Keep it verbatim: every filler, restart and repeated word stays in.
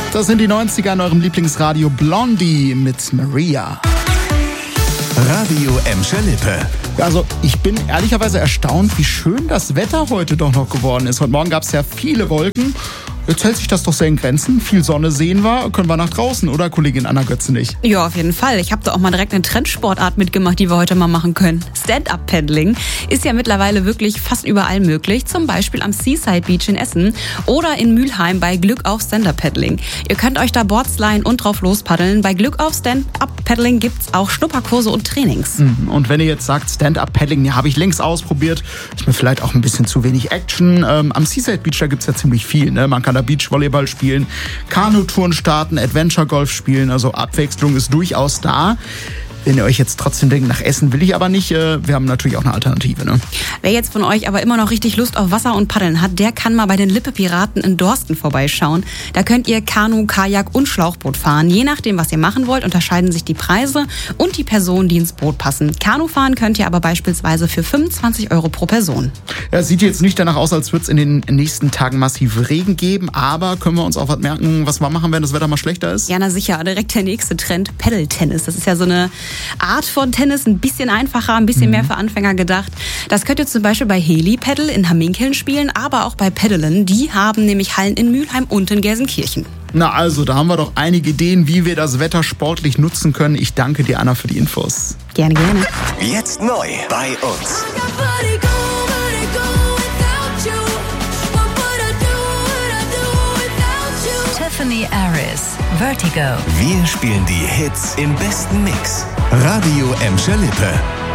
Das sind die neunziger in eurem Lieblingsradio Blondie mit Maria. Radio Emscher Lippe. Also ich bin ehrlicherweise erstaunt, wie schön das Wetter heute doch noch geworden ist. Heute Morgen gab es ja viele Wolken. Jetzt hält sich das doch sehr in Grenzen. Viel Sonne sehen wir, können wir nach draußen, oder Kollegin Anna Götzenich? Ja, auf jeden Fall. Ich habe da auch mal direkt eine Trendsportart mitgemacht, die wir heute mal machen können. Stand-Up-Paddling ist ja mittlerweile wirklich fast überall möglich. Zum Beispiel am Seaside Beach in Essen oder in Mülheim bei Glück auf Stand-Up-Paddling. Ihr könnt euch da Boards leihen und drauf lospaddeln. Bei Glück auf Stand-Up-Paddling gibt's auch Schnupperkurse und Trainings. Und wenn ihr jetzt sagt, Stand-Up-Paddling, ja, habe ich längst ausprobiert, ist mir vielleicht auch ein bisschen zu wenig Action. Ähm, am Seaside Beach, da gibt's ja ziemlich viel, ne? Man kann Beachvolleyball spielen, Kanutouren starten, Adventure Golf spielen, also Abwechslung ist durchaus da. Wenn ihr euch jetzt trotzdem denkt, nach Essen will ich aber nicht, äh, wir haben natürlich auch eine Alternative. Ne? Wer jetzt von euch aber immer noch richtig Lust auf Wasser und Paddeln hat, der kann mal bei den Lippe-Piraten in Dorsten vorbeischauen. Da könnt ihr Kanu, Kajak und Schlauchboot fahren. Je nachdem, was ihr machen wollt, unterscheiden sich die Preise und die Personen, die ins Boot passen. Kanu fahren könnt ihr aber beispielsweise für fünfundzwanzig Euro pro Person. Ja, sieht jetzt nicht danach aus, als würde es in den nächsten Tagen massiv Regen geben, aber können wir uns auch was merken, was wir machen, wenn das Wetter mal schlechter ist? Ja, na sicher. Direkt der nächste Trend, Paddle-Tennis. Das ist ja so eine Art von Tennis, ein bisschen einfacher, ein bisschen mhm. mehr für Anfänger gedacht. Das könnt ihr zum Beispiel bei Heli Paddle in Hamminkeln spielen, aber auch bei Paddlen. Die haben nämlich Hallen in Mülheim und in Gelsenkirchen. Na also, da haben wir doch einige Ideen, wie wir das Wetter sportlich nutzen können. Ich danke dir, Anna, für die Infos. Gerne, gerne. Jetzt neu bei uns. Tiffany Aris, Vertigo. Wir spielen die Hits im besten Mix. Radio Emscher Lippe.